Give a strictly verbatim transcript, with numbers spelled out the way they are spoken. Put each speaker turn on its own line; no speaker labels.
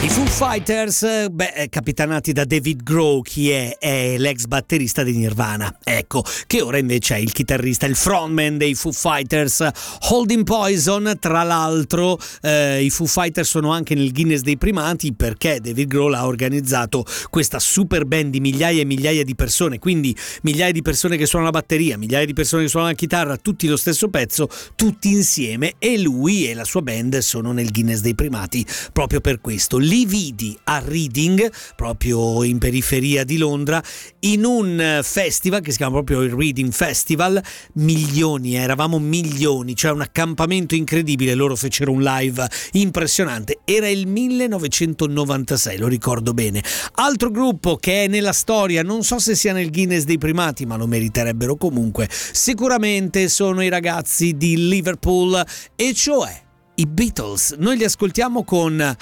I Foo Fighters, beh, capitanati da David Grohl, chi è? È l'ex batterista di Nirvana, ecco, che ora invece è il chitarrista, il frontman dei Foo Fighters. Holding Poison, tra l'altro, eh, i Foo Fighters sono anche nel Guinness dei primati perché David Grohl ha organizzato questa super band di migliaia e migliaia di persone, quindi migliaia di persone che suonano la batteria, migliaia di persone che suonano la chitarra, tutti lo stesso pezzo, tutti insieme, e lui e la sua band sono nel Guinness dei primati proprio per questo. Li vidi a Reading, proprio in periferia di Londra, in un festival che si chiama proprio il Reading Festival. Milioni, eh, eravamo milioni, cioè un accampamento incredibile. Loro fecero un live impressionante. Era il millenovecentonovantasei, lo ricordo bene. Altro gruppo che è nella storia, non so se sia nel Guinness dei primati, ma lo meriterebbero comunque sicuramente, sono i ragazzi di Liverpool, e cioè i Beatles. Noi li ascoltiamo con